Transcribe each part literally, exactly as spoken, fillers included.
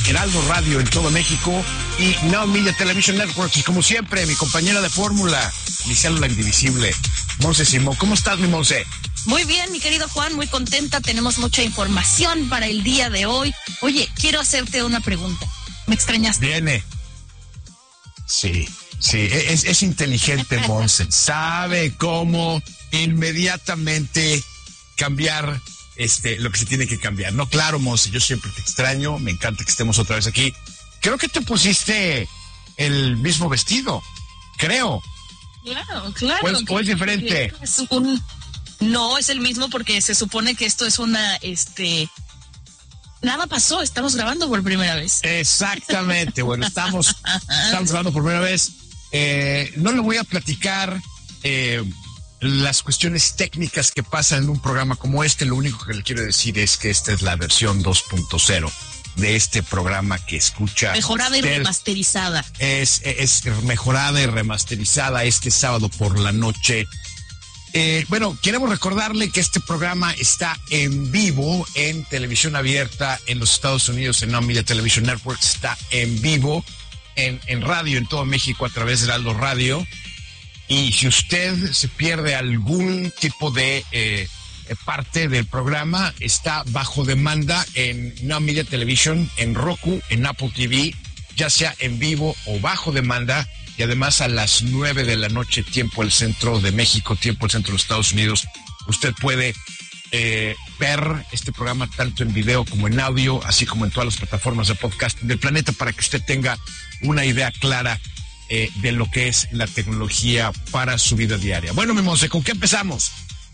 Heraldo Radio en todo México y Now Media Television Networks. Y como siempre, mi compañera de fórmula, mi célula indivisible, Monse Simón. ¿Cómo estás, mi Monse? Muy bien, mi querido Juan, muy contenta. Tenemos mucha información para el día de hoy. Oye, quiero hacerte una pregunta. ¿Me extrañaste? Viene. Sí, sí, es, es inteligente, Monse. Sabe cómo inmediatamente cambiar este lo que se tiene que cambiar. No, claro, Monse, yo siempre te extraño. Me encanta que estemos otra vez aquí. Creo que te pusiste el mismo vestido. Creo. Claro, claro. ¿O es, o es diferente? Es un... No, es el mismo porque se supone que esto es una, este... Nada pasó, estamos grabando por primera vez. Exactamente, bueno, estamos, estamos grabando por primera vez. Eh, no le voy a platicar eh, las cuestiones técnicas que pasan en un programa como este. Lo único que le quiero decir es que esta es la versión dos punto cero de este programa que escucha. Mejorada y remasterizada. Es, es mejorada y remasterizada este sábado por la noche. Eh, bueno, queremos recordarle que este programa está en vivo en televisión abierta en los Estados Unidos, en Now Media Television Networks. Está en vivo en, en radio en todo México a través de Heraldo Radio. Y si usted se pierde algún tipo de eh, parte del programa, está bajo demanda en Now Media Television, en Roku, en Apple T V, ya sea en vivo o bajo demanda. Y además a las nueve de la noche, tiempo el centro de México, tiempo el centro de los Estados Unidos, usted puede eh, ver este programa tanto en video como en audio, así como en todas las plataformas de podcast del planeta, para que usted tenga una idea clara eh, de lo que es la tecnología para su vida diaria. Bueno, mi Monse, ¿con qué empezamos?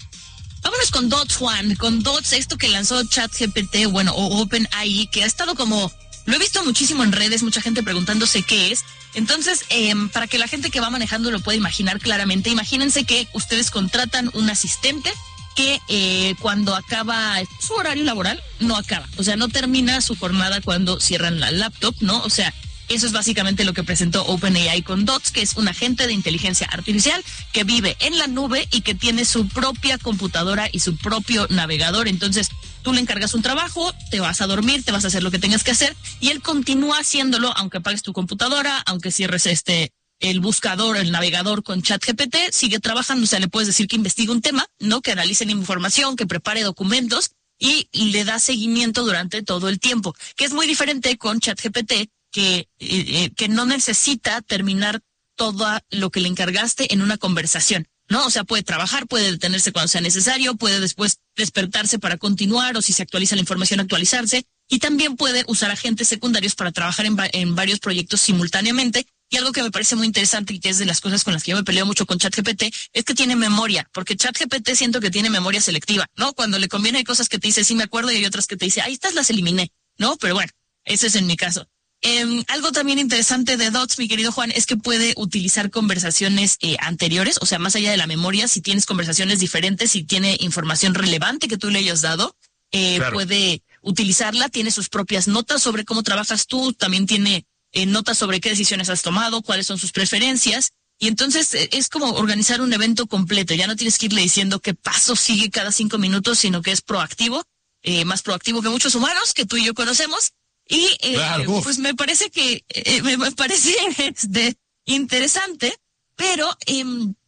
Vámonos con Dots, Juan, con Dots, esto que lanzó ChatGPT, bueno, o OpenAI, que ha estado como... Lo he visto muchísimo en redes, mucha gente preguntándose qué es. Entonces, eh, para que la gente que va manejando lo pueda imaginar claramente, imagínense que ustedes contratan un asistente que eh, cuando acaba su horario laboral, no acaba. O sea, no termina su jornada cuando cierran la laptop, ¿no? O sea, eso es básicamente lo que presentó OpenAI con Dots, que es un agente de inteligencia artificial que vive en la nube y que tiene su propia computadora y su propio navegador. Entonces, tú le encargas un trabajo, te vas a dormir, te vas a hacer lo que tengas que hacer y él continúa haciéndolo aunque apagues tu computadora, aunque cierres este el buscador, el navegador con ChatGPT, sigue trabajando. O sea, le puedes decir que investigue un tema, ¿no? Que analice la información, que prepare documentos y le da seguimiento durante todo el tiempo, que es muy diferente con ChatGPT, que, eh, que no necesita terminar todo lo que le encargaste en una conversación, ¿no? O sea, puede trabajar, puede detenerse cuando sea necesario, puede después despertarse para continuar, o si se actualiza la información, actualizarse, y también puede usar agentes secundarios para trabajar en, va- en varios proyectos simultáneamente. Y algo que me parece muy interesante y que es de las cosas con las que yo me peleo mucho con ChatGPT es que tiene memoria, porque ChatGPT siento que tiene memoria selectiva, ¿no? Cuando le conviene hay cosas que te dice sí me acuerdo y hay otras que te dice, ahí estas las eliminé, ¿no? Pero bueno, ese es en mi caso. Eh, algo también interesante de Dots, mi querido Juan, es que puede utilizar conversaciones eh, anteriores, o sea, más allá de la memoria, si tienes conversaciones diferentes, si tiene información relevante que tú le hayas dado, eh, claro. Puede utilizarla, tiene sus propias notas sobre cómo trabajas tú, también tiene eh, notas sobre qué decisiones has tomado, cuáles son sus preferencias, y entonces eh, es como organizar un evento completo. Ya no tienes que irle diciendo qué paso sigue cada cinco minutos, sino que es proactivo, eh, más proactivo que muchos humanos que tú y yo conocemos. Y eh, claro. Pues me parece que eh, me parece este, interesante, pero eh,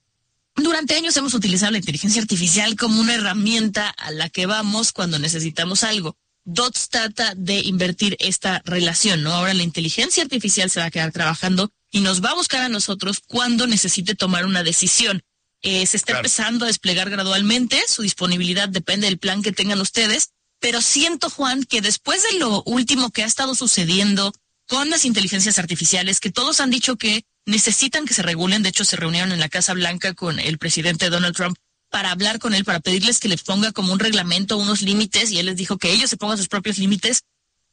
durante años hemos utilizado la inteligencia artificial como una herramienta a la que vamos cuando necesitamos algo. Dots trata de invertir esta relación, ¿no? Ahora la inteligencia artificial se va a quedar trabajando y nos va a buscar a nosotros cuando necesite tomar una decisión. Eh, se está claro. empezando a desplegar gradualmente, su disponibilidad depende del plan que tengan ustedes. Pero siento, Juan, que después de lo último que ha estado sucediendo con las inteligencias artificiales, que todos han dicho que necesitan que se regulen, de hecho se reunieron en la Casa Blanca con el presidente Donald Trump para hablar con él, para pedirles que les ponga como un reglamento, unos límites, y él les dijo que ellos se pongan sus propios límites.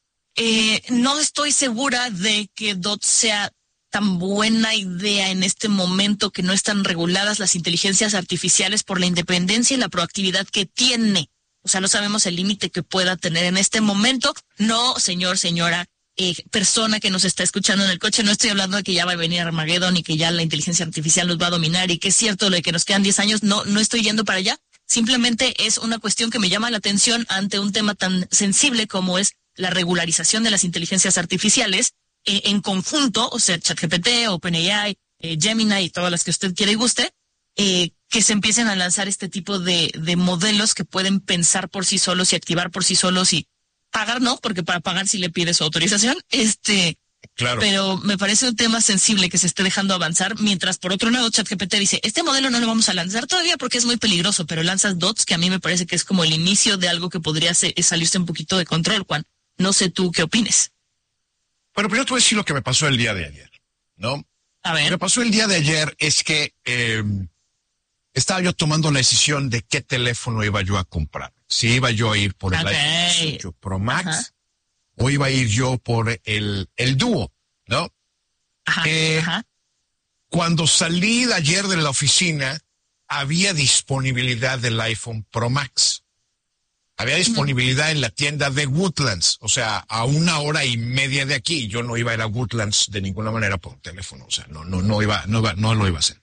Eh, no estoy segura de que Dots sea tan buena idea en este momento, que no están reguladas las inteligencias artificiales por la independencia y la proactividad que tiene. O sea, no sabemos el límite que pueda tener en este momento. No, señor, señora, eh, persona que nos está escuchando en el coche, no estoy hablando de que ya va a venir Armagedón y que ya la inteligencia artificial nos va a dominar y que es cierto lo de que nos quedan diez años. No, no estoy yendo para allá. Simplemente es una cuestión que me llama la atención ante un tema tan sensible como es la regularización de las inteligencias artificiales eh, en conjunto, o sea, ChatGPT, OpenAI, eh, Gemini y todas las que usted quiera y guste, eh, que se empiecen a lanzar este tipo de, de modelos que pueden pensar por sí solos y activar por sí solos y pagar no, porque para pagar sí le pide su autorización, este, claro. Pero me parece un tema sensible que se esté dejando avanzar, mientras por otro lado ChatGPT dice, este modelo no lo vamos a lanzar todavía porque es muy peligroso, pero lanzas Dots, que a mí me parece que es como el inicio de algo que podría ser, salirse un poquito de control, Juan. No sé tú qué opines. Bueno, primero te voy a decir lo que me pasó el día de ayer, ¿no? A ver. Lo que me pasó el día de ayer es que eh, estaba yo tomando la decisión de qué teléfono iba yo a comprar. Si iba yo a ir por el Okay. iPhone ocho Pro Max, Ajá. o iba a ir yo por el, el Duo, ¿no? Ajá, Eh, ajá. Cuando salí de ayer de la oficina, había disponibilidad del iPhone Pro Max. Había disponibilidad uh-huh. en la tienda de Woodlands, o sea, a una hora y media de aquí. Yo no iba a ir a Woodlands de ninguna manera por teléfono, o sea, no, no, no iba, no iba, no lo iba a hacer.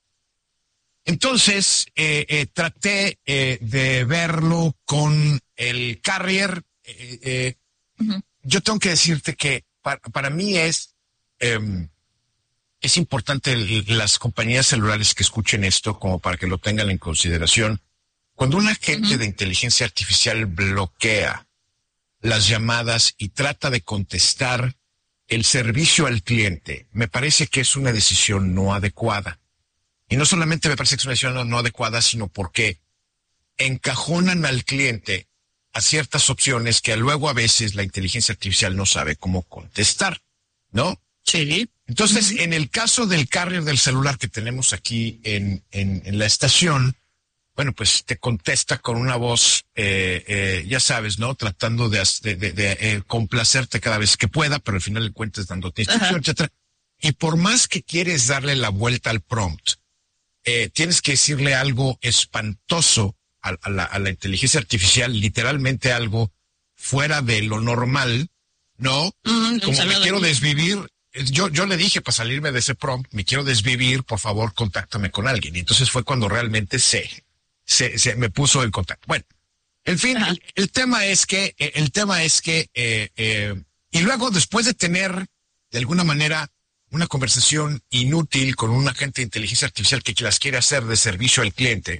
Entonces, eh, eh, traté eh, de verlo con el carrier. Eh, eh, uh-huh. Yo tengo que decirte que para, para mí es, eh, es importante el, las compañías celulares que escuchen esto como para que lo tengan en consideración. Cuando un agente uh-huh. de inteligencia artificial bloquea las llamadas y trata de contestar el servicio al cliente, me parece que es una decisión no adecuada. Y no solamente me parece que es una decisión no, no adecuada, sino porque encajonan al cliente a ciertas opciones que luego a veces la inteligencia artificial no sabe cómo contestar, ¿no? Sí. Entonces, uh-huh. en el caso del carrier del celular que tenemos aquí en, en, en la estación, bueno, pues te contesta con una voz, eh, eh, ya sabes, ¿no? Tratando de, de, de, de eh, complacerte cada vez que pueda, pero al final de cuentas dándote instrucción, etcétera. Y por más que quieres darle la vuelta al prompt, eh, tienes que decirle algo espantoso a, a, la, a la inteligencia artificial, literalmente algo fuera de lo normal, ¿no? Mm, Como me quiero desvivir. Yo, yo le dije, para salirme de ese prompt, me quiero desvivir, por favor, contáctame con alguien. Y entonces fue cuando realmente se... Se, se me puso en contacto. Bueno, en fin, el, el tema es que, el tema es que, eh, eh, y luego después de tener, de alguna manera, una conversación inútil con un agente de inteligencia artificial que las quiere hacer de servicio al cliente,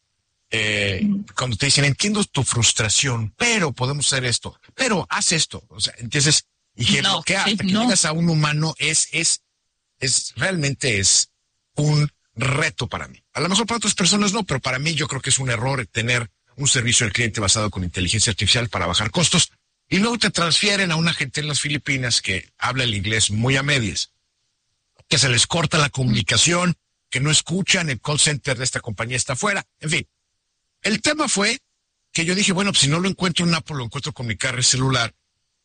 eh, mm. cuando te dicen, entiendo tu frustración, pero podemos hacer esto, pero haz esto, o sea, entonces, y que no, bloquea sí, hasta que no. llegas a un humano es, es, es, realmente es un reto para mí. A lo mejor para otras personas no, pero para mí yo creo que es un error tener un servicio al cliente basado con inteligencia artificial para bajar costos y luego te transfieren a una gente en las Filipinas que habla el inglés muy a medias, que se les corta la comunicación, que no escuchan, el call center de esta compañía está afuera, en fin. El tema fue que yo dije, bueno, pues si no lo encuentro en Apple, lo encuentro con mi carrier celular